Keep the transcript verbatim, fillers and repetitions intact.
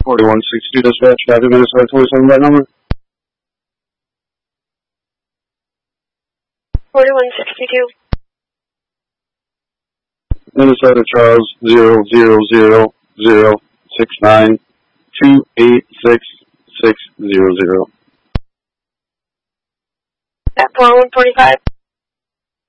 forty-one sixty-two dispatch, Copy, Minnesota twenty-seven, that number. forty-one sixty-two. Minnesota Charles, zero zero zero zero six nine two eight six six zero zero. At four one forty-five.